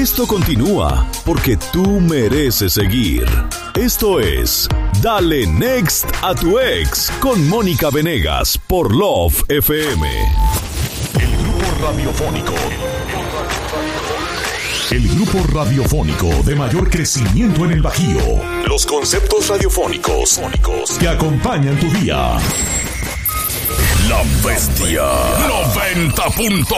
Esto continúa porque tú mereces seguir. Esto es Dale Next a tu ex con Mónica Venegas por Love FM. El grupo radiofónico. El grupo radiofónico de mayor crecimiento en el Bajío. Los conceptos radiofónicos que acompañan tu día. La Bestia 90.3.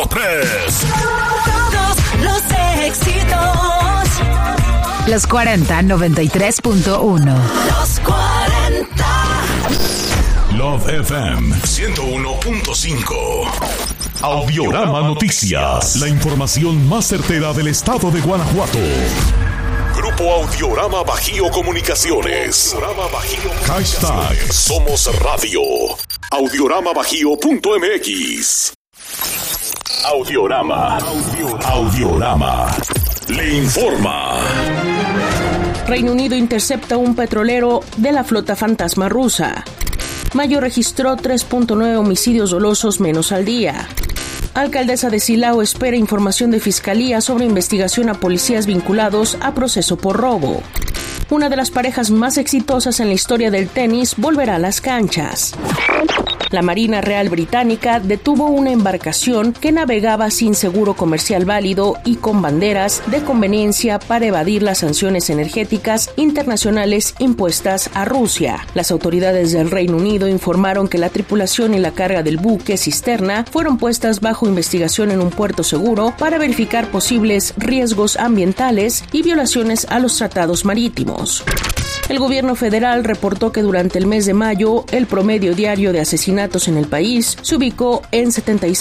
Todos los éxitos. Los 40 93.1. Los 40. Love FM 101.5. Audiorama Noticias. La información más certera del estado de Guanajuato. Grupo Audiorama Bajío Comunicaciones. Hashtag Somos Radio. Audioramabajío.mx. Audiorama. Le informa. Reino Unido intercepta un petrolero de la flota fantasma rusa. Mayo registró 3.9 homicidios dolosos menos al día. Alcaldesa de Silao espera información de Fiscalía sobre investigación a policías vinculados a proceso por robo. Una de las parejas más exitosas en la historia del tenis volverá a las canchas. La Marina Real Británica detuvo una embarcación que navegaba sin seguro comercial válido y con banderas de conveniencia para evadir las sanciones energéticas internacionales impuestas a Rusia. Las autoridades del Reino Unido informaron que la tripulación y la carga del buque cisterna fueron puestas bajo investigación en un puerto seguro para verificar posibles riesgos ambientales y violaciones a los tratados marítimos. El gobierno federal reportó que durante el mes de mayo, el promedio diario de asesinatos en el país se ubicó en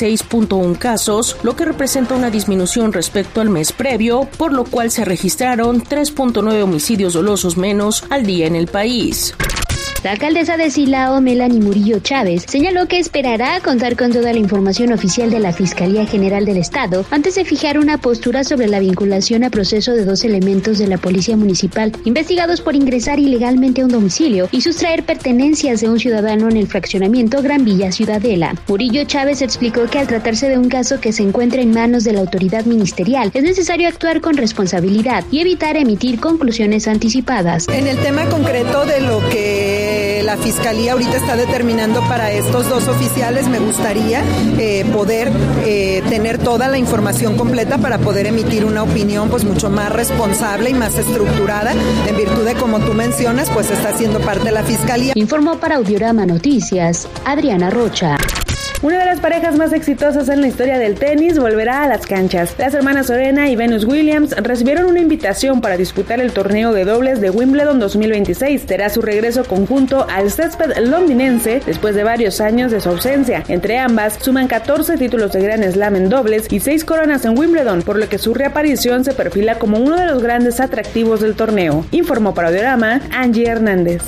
76.1 casos, lo que representa una disminución respecto al mes previo, por lo cual se registraron 3.9 homicidios dolosos menos al día en el país. La alcaldesa de Silao, Melanie Murillo Chávez, señaló que esperará contar con toda la información oficial de la Fiscalía General del Estado antes de fijar una postura sobre la vinculación a proceso de 2 elementos de la Policía Municipal investigados por ingresar ilegalmente a un domicilio y sustraer pertenencias de un ciudadano en el fraccionamiento Gran Villa Ciudadela. Murillo Chávez explicó que al tratarse de un caso que se encuentra en manos de la autoridad ministerial, es necesario actuar con responsabilidad y evitar emitir conclusiones anticipadas. En el tema concreto de lo que la Fiscalía ahorita está determinando para estos 2 oficiales, me gustaría poder tener toda la información completa para poder emitir una opinión pues mucho más responsable y más estructurada, en virtud de, como tú mencionas, pues está siendo parte de la Fiscalía. Informó para Audiorama Noticias, Adriana Rocha. Una de las parejas más exitosas en la historia del tenis volverá a las canchas. Las hermanas Serena y Venus Williams recibieron una invitación para disputar el torneo de dobles de Wimbledon 2026. Será su regreso conjunto al césped londinense después de varios años de su ausencia. Entre ambas suman 14 títulos de Grand Slam en dobles y 6 coronas en Wimbledon, por lo que su reaparición se perfila como uno de los grandes atractivos del torneo. Informó para Audiorama, Angie Hernández.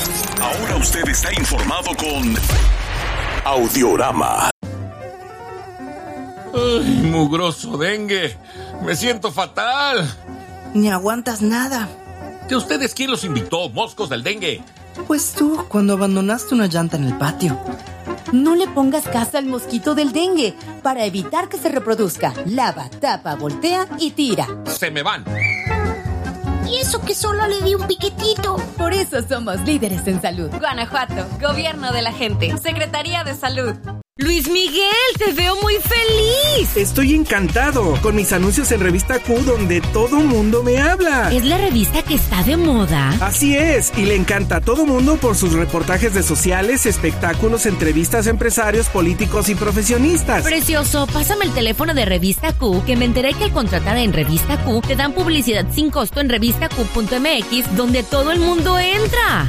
Ahora usted está informado con Audiorama. Ay, mugroso dengue. Me siento fatal. Ni aguantas nada. ¿De ustedes quién los invitó, moscos del dengue? Pues tú, cuando abandonaste una llanta en el patio. No le pongas casa al mosquito del dengue. Para evitar que se reproduzca, lava, tapa, voltea y tira. Se me van. Y eso que solo le di un piquetito. Por eso somos líderes en salud. Guanajuato, Gobierno de la Gente, Secretaría de Salud. Luis Miguel, te veo muy feliz. Estoy encantado con mis anuncios en Revista Q, donde todo mundo me habla. ¿Es la revista que está de moda? Así es, y le encanta a todo mundo por sus reportajes de sociales, espectáculos, entrevistas a empresarios, políticos y profesionistas. Precioso, pásame el teléfono de Revista Q, que me enteré que al contratar en Revista Q te dan publicidad sin costo en revistaq.mx, donde todo el mundo entra.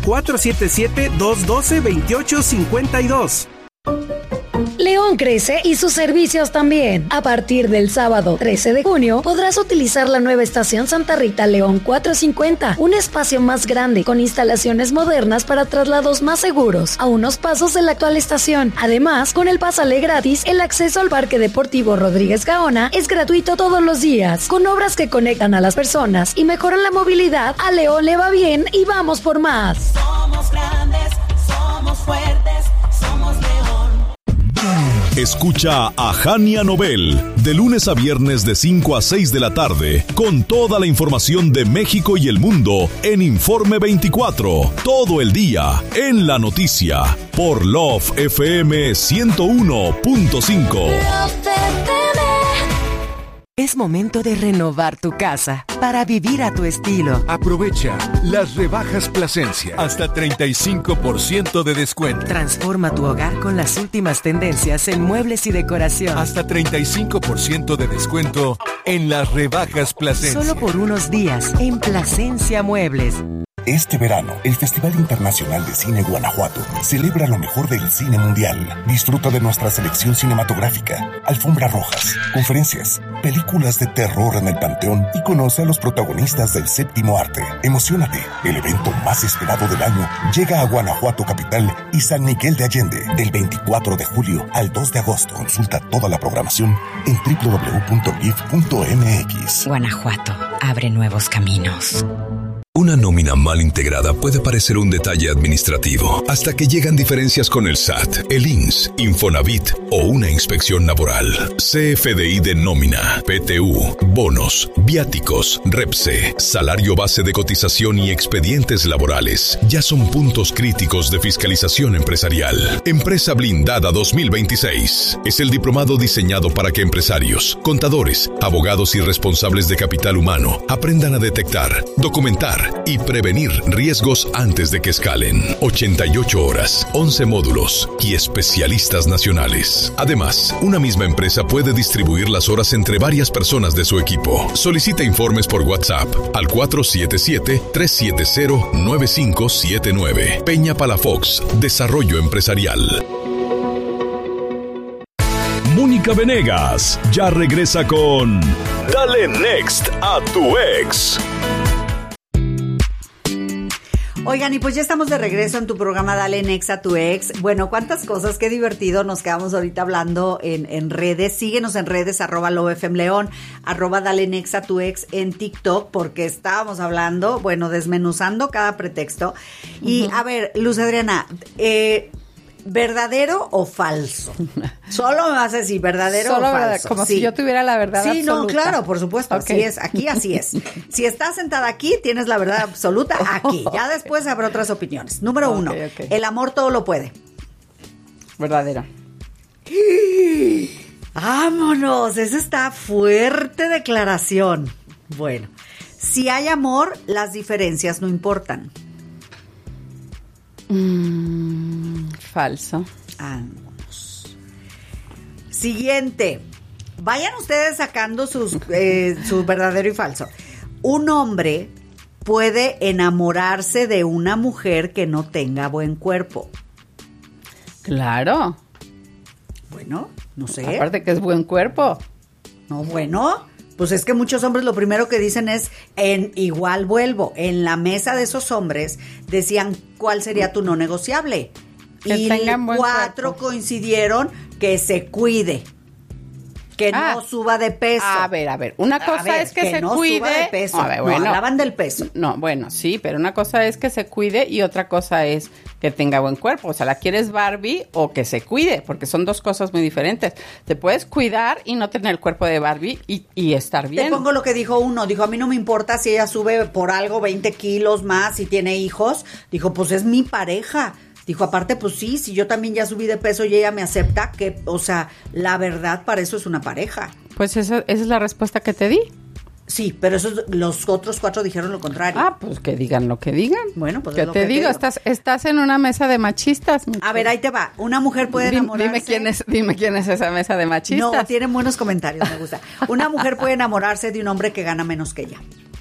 477-212-2852. León crece y sus servicios también. A partir del sábado 13 de junio podrás utilizar la nueva estación Santa Rita León 450, un espacio más grande con instalaciones modernas para traslados más seguros, a unos pasos de la actual estación. Además, con el Pásale gratis, el acceso al Parque Deportivo Rodríguez Gaona es gratuito todos los días. Con obras que conectan a las personas y mejoran la movilidad, a León le va bien y vamos por más. Somos grandes, somos fuertes, somos León. Escucha a Jania Nobel de lunes a viernes de 5 a 6 de la tarde con toda la información de México y el mundo en Informe 24. Todo el día en la noticia por Love FM 101.5. Es momento de renovar tu casa para vivir a tu estilo. Aprovecha las rebajas Plasencia. Hasta 35% de descuento. Transforma tu hogar con las últimas tendencias en muebles y decoración. Hasta 35% de descuento en las rebajas Plasencia. Solo por unos días en Plasencia Muebles. Este verano, el Festival Internacional de Cine Guanajuato celebra lo mejor del cine mundial. Disfruta de nuestra selección cinematográfica, alfombras rojas, conferencias, películas de terror en el Panteón y conoce a los protagonistas del séptimo arte. Emociónate, el evento más esperado del año llega a Guanajuato capital y San Miguel de Allende del 24 de julio al 2 de agosto. Consulta toda la programación en www.gif.mx. Guanajuato, abre nuevos caminos. Una nómina mal integrada puede parecer un detalle administrativo, hasta que llegan diferencias con el SAT, el INSS, Infonavit o una inspección laboral. CFDI de nómina, PTU, bonos, viáticos, REPSE, salario base de cotización y expedientes laborales ya son puntos críticos de fiscalización empresarial. Empresa Blindada 2026 es el diplomado diseñado para que empresarios, contadores, abogados y responsables de capital humano aprendan a detectar, documentar y prevenir riesgos antes de que escalen. 88 horas, 11 módulos y especialistas nacionales. Además, una misma empresa puede distribuir las horas entre varias personas de su equipo. Solicita informes por WhatsApp al 477-370-9579. Peña Palafox, Desarrollo Empresarial. Mónica Venegas ya regresa con Dale Next a tu ex. Oigan, y pues ya estamos de regreso en tu programa Dale Next a tu ex. Bueno, cuántas cosas, qué divertido nos quedamos ahorita hablando en redes. Síguenos en redes, @LoveFMLeón, @Dale Next a tu ex en TikTok, porque estábamos hablando, bueno, desmenuzando cada pretexto. Y a ver, Luz Adriana, ¿verdadero o falso? Solo me vas a decir verdadero o falso. Verdad, como si yo tuviera la verdad absoluta. Sí, no, claro, por supuesto. Okay. Así es, aquí así es. Si estás sentada aquí, tienes la verdad absoluta aquí. Ya después habrá otras opiniones. Número 1, el amor todo lo puede. Verdadero. ¡Vámonos! Esa está fuerte declaración. Bueno, si hay amor, las diferencias no importan. Falso. Vámonos. Siguiente. Vayan ustedes sacando su verdadero y falso. Un hombre puede enamorarse de una mujer que no tenga buen cuerpo. Claro. Bueno, no sé. Aparte que es buen cuerpo. No, bueno, pues es que muchos hombres lo primero que dicen es, igual vuelvo. En la mesa de esos hombres decían cuál sería tu no negociable. Que y 4 coincidieron que se cuide. Que no suba de peso. A ver, una cosa es que se no cuide. Suba de peso. A ver, bueno, no, hablaban del peso. No, bueno, sí, pero una cosa es que se cuide y otra cosa es que tenga buen cuerpo. O sea, ¿la quieres Barbie o que se cuide? Porque son dos cosas muy diferentes. Te puedes cuidar y no tener el cuerpo de Barbie y estar bien. Te pongo lo que dijo uno. Dijo, a mí no me importa si ella sube por algo 20 kilos más y tiene hijos. Dijo, pues es mi pareja. Dijo, aparte, pues sí, si yo también ya subí de peso y ella me acepta, que, o sea, la verdad, para eso es una pareja. Pues esa es la respuesta que te di. Sí, pero los otros 4 dijeron lo contrario. Ah, pues que digan lo que digan. Bueno, pues ¿qué es lo te que digo? Estás en una mesa de machistas. A ver, ahí te va. Una mujer puede enamorarse. Dime quién es esa mesa de machistas. No, tienen buenos comentarios, me gusta. Una mujer puede enamorarse de un hombre que gana menos que ella.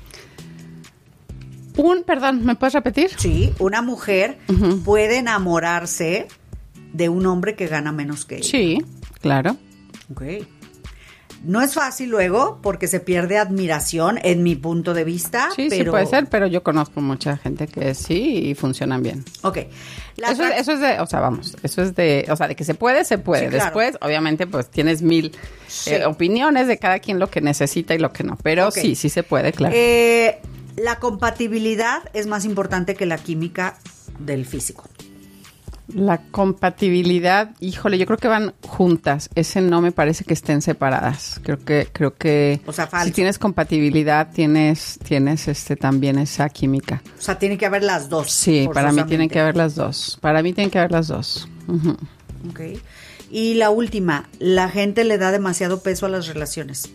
Perdón, ¿me puedes repetir? Sí, una mujer puede enamorarse de un hombre que gana menos que ella. Sí, claro. Ok. No es fácil luego porque se pierde admiración en mi punto de vista. Sí, pero... sí puede ser, pero yo conozco mucha gente que sí y funcionan bien. Ok. Eso es de, o sea, de que se puede. Sí, claro. Después, obviamente, pues tienes 1000 opiniones de cada quien lo que necesita y lo que no. Pero sí se puede, claro. La compatibilidad es más importante que la química del físico. La compatibilidad, híjole, yo creo que van juntas. Ese no me parece que estén separadas. Creo que o sea, falso. Si tienes compatibilidad, tienes también esa química. O sea, tiene que haber las dos. Sí, para mí tienen que haber las dos. Uh-huh. Okay. Y la última, la gente le da demasiado peso a las relaciones.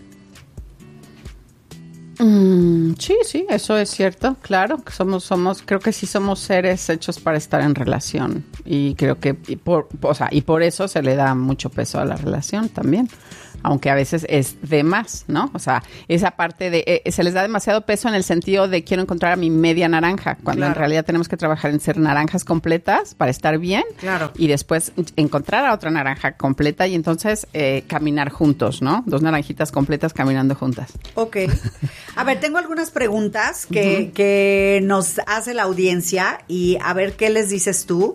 Sí, eso es cierto, claro, creo que sí somos seres hechos para estar en relación y creo que y por eso se le da mucho peso a la relación también, aunque a veces es de más, ¿no? O sea, esa parte de se les da demasiado peso en el sentido de quiero encontrar a mi media naranja, cuando en realidad tenemos que trabajar en ser naranjas completas para estar bien, y después encontrar a otra naranja completa y entonces caminar juntos, ¿no? 2 naranjitas completas caminando juntas. Ok. A ver, tengo algunas preguntas que nos hace la audiencia y a ver qué les dices tú.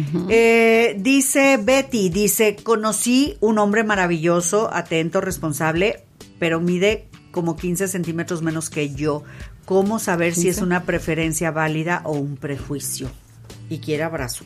Dice Betty, conocí un hombre maravilloso, atento, responsable, pero mide como 15 centímetros menos que yo. ¿Cómo saber si es una preferencia válida o un prejuicio? Y quiere abrazo.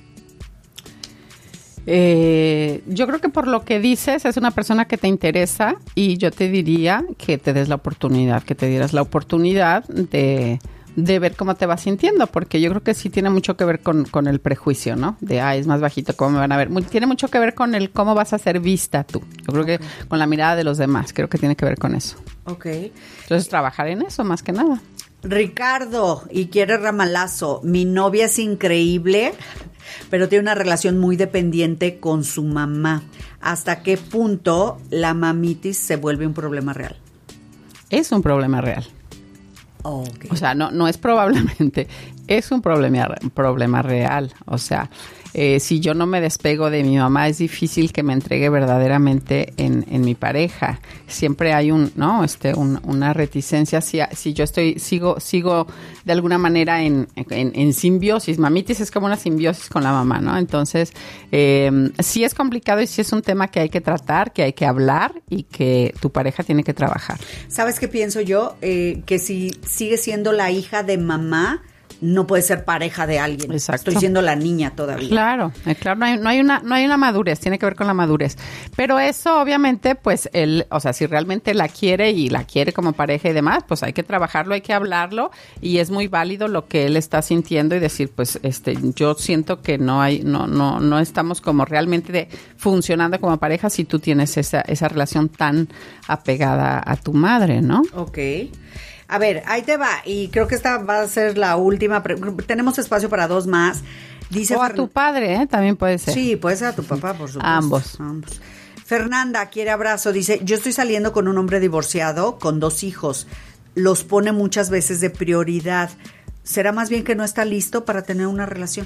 Yo creo que por lo que dices es una persona que te interesa y yo te diría que te des la oportunidad, que te dieras la oportunidad de ver cómo te vas sintiendo, porque yo creo que sí tiene mucho que ver con el prejuicio, ¿no? De, es más bajito, ¿cómo me van a ver? Tiene mucho que ver con el cómo vas a ser vista tú. Yo creo que con la mirada de los demás, creo que tiene que ver con eso. Ok. Entonces trabajar en eso más que nada. Ricardo, y quiere ramalazo, mi novia es increíble, pero tiene una relación muy dependiente con su mamá. ¿Hasta qué punto la mamitis se vuelve un problema real? Es un problema real. Okay. O sea, no es probablemente, es un problema real. O sea, si yo no me despego de mi mamá, es difícil que me entregue verdaderamente en mi pareja. Siempre hay una reticencia. Si yo sigo de alguna manera en simbiosis. Mamitis es como una simbiosis con la mamá, ¿no? Entonces, sí es complicado y sí es un tema que hay que tratar, que hay que hablar y que tu pareja tiene que trabajar. ¿Sabes qué pienso yo? Que si sigue siendo la hija de mamá, no puede ser pareja de alguien. Exacto. Estoy siendo la niña todavía. Claro, no hay una madurez, tiene que ver con la madurez. Pero eso obviamente, pues si realmente la quiere como pareja y demás, pues hay que trabajarlo, hay que hablarlo y es muy válido lo que él está sintiendo y decir, pues yo siento que no estamos como realmente funcionando como pareja si tú tienes esa relación tan apegada a tu madre, ¿no? Ok. A ver, ahí te va, y creo que esta va a ser la última. Tenemos espacio para 2 más. Dice a tu padre, también puede ser. Sí, puede ser a tu papá, por supuesto. Ambos. Fernanda quiere abrazo, dice, yo estoy saliendo con un hombre divorciado con 2 hijos. Los pone muchas veces de prioridad. ¿Será más bien que no está listo para tener una relación?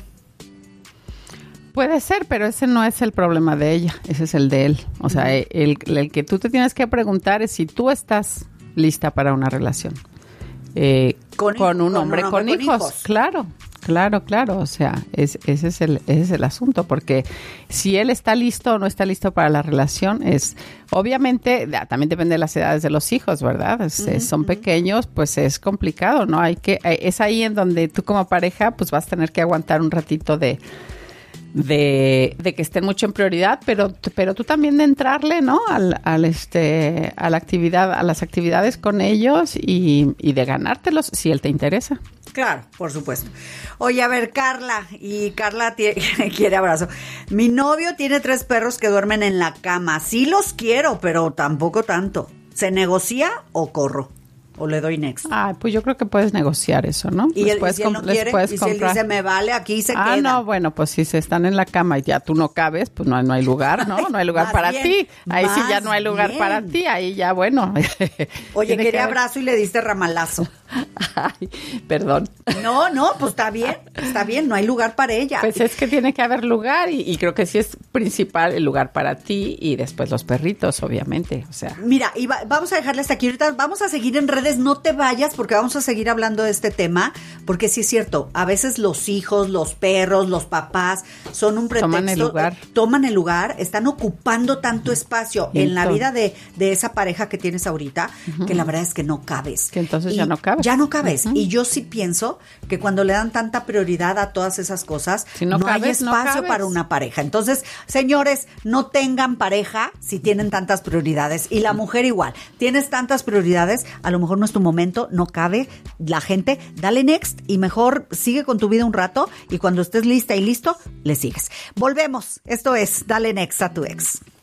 Puede ser, pero ese no es el problema de ella, ese es el de él. O sea, el que tú te tienes que preguntar es si tú estás lista para una relación. Con un hombre con hijos. Claro. O sea, ese es el asunto, porque si él está listo o no está listo para la relación, obviamente, también depende de las edades de los hijos, ¿verdad? Son pequeños, pues es complicado, ¿no? Es ahí en donde tú como pareja, pues vas a tener que aguantar un ratito de que estén mucho en prioridad, pero tú también de entrarle, ¿no? A la actividad, a las actividades con ellos y de ganártelos si él te interesa. Claro, por supuesto. Oye, a ver, Carla quiere abrazo. Mi novio tiene 3 perros que duermen en la cama. Sí los quiero, pero tampoco tanto. ¿Se negocia o corro? ¿O le doy next? Pues yo creo que puedes negociar eso, ¿no? Y si él no quiere, y si él dice, me vale, aquí se queda. No, bueno, pues si se están en la cama y ya tú no cabes, pues no hay lugar, ¿no? No hay lugar para ti. Ahí sí ya no hay lugar para ti, ahí ya, bueno. Oye, quería abrazo y le diste ramalazo. Ay, perdón. No, pues está bien, no hay lugar para ella. Pues es que tiene que haber lugar y creo que sí es principal el lugar para ti y después los perritos, obviamente, o sea. Mira, vamos a dejarle hasta aquí ahorita, vamos a seguir en redes, no te vayas porque vamos a seguir hablando de este tema, porque sí es cierto, a veces los hijos, los perros, los papás son un pretexto. Toman el lugar, están ocupando tanto espacio en la vida de esa pareja que tienes ahorita, que la verdad es que no cabes. Que entonces ya no cabes. Ya no cabes. cabes. Y yo sí pienso que cuando le dan tanta prioridad a todas esas cosas, si no cabes, hay espacio para una pareja. Entonces, señores, no tengan pareja si tienen tantas prioridades. Y la mujer igual. Tienes tantas prioridades, a lo mejor no es tu momento, no cabe la gente. Dale next y mejor sigue con tu vida un rato y cuando estés lista y listo, le sigues. Volvemos. Esto es Dale Next a tu ex.